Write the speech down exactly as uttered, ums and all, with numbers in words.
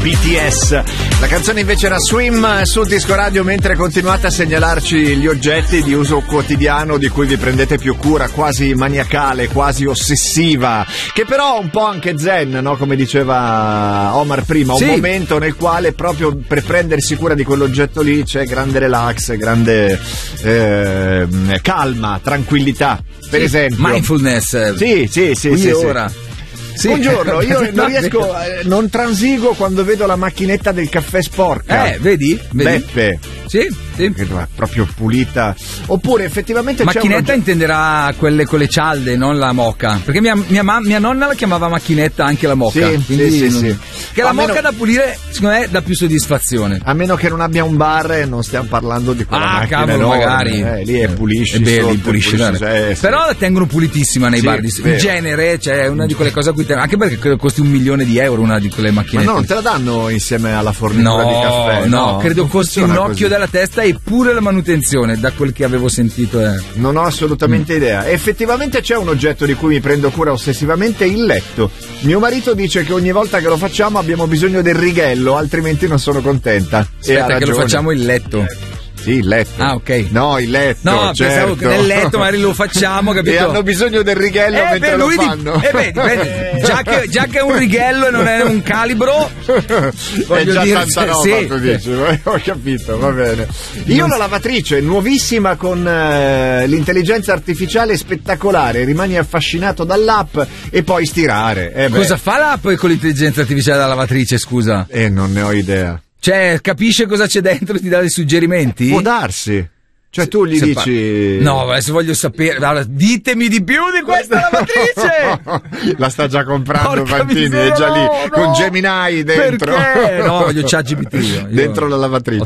B T S. La canzone invece era Swim sul Disco Radio, mentre continuate a segnalarci gli oggetti di uso quotidiano di cui vi prendete più cura, quasi maniacale, quasi ossessiva, che però un po' anche zen, no? Come diceva Omar prima, un sì. momento nel quale proprio per prendersi cura di quell'oggetto lì c'è grande relax, grande eh, calma, tranquillità. Per sì. esempio mindfulness. Sì, sì, sì, qui sì, ora. sì. Sì. Buongiorno, io non riesco, eh, non transigo quando vedo la macchinetta del caffè sporca. Eh, vedi? vedi? Beppe. Sì, sì. Proprio pulita. Oppure effettivamente macchinetta c'è un... intenderà quelle con le cialde, non la moca. Perché mia, mia, ma, mia nonna la chiamava macchinetta anche la moca. Sì, quindi sì, sì, non... sì. Che la A moca meno... da pulire, secondo me, dà più soddisfazione. A meno che non abbia un bar e non stiamo parlando di quella ah, macchina cavolo, enorme. magari. Eh, lì è pulisci. È bello, sotto, pulisci. pulisci eh, sì. Però la tengono pulitissima nei sì, bar. Di... In genere, cioè, è una di quelle cose a cui ten... anche perché credo costi un milione di euro una di quelle macchinette. Ma no, non te la danno insieme alla fornitura no, di caffè? No, no credo costi un occhio così. della testa e pure la manutenzione, da quel che avevo sentito. Eh. Non ho assolutamente mm. idea. Effettivamente c'è un oggetto di cui mi prendo cura ossessivamente, il letto. Mio marito dice che ogni volta che lo facciamo abbiamo bisogno del righello, altrimenti non sono contenta. Aspetta, che lo facciamo il letto. Sì, il letto. Ah, ok. No, il letto. No, certo. pensavo che nel letto magari lo facciamo, capito? E hanno bisogno del righello eh, mentre beh, lo lui fanno. Di... Eh beh, dipende. Già che, già che è un righello e non è un calibro, è già dire, tanta roba, sì. tu dici. Ho capito, va bene. Io ho la lavatrice nuovissima con uh, l'intelligenza artificiale spettacolare, rimani affascinato dall'app e poi stirare. Eh Cosa fa l'app con l'intelligenza artificiale della lavatrice, scusa? Eh, non ne ho idea. Cioè, capisce cosa c'è dentro e ti dà dei suggerimenti? Può darsi. Cioè tu gli se dici... Pa... No, adesso voglio sapere... Allora, ditemi di più di questa lavatrice! La sta già comprando Porca Fantini, miseria, è già lì, no, con no. Gemini dentro. Perché? No, voglio ChatGPT io. Dentro la lavatrice. Ho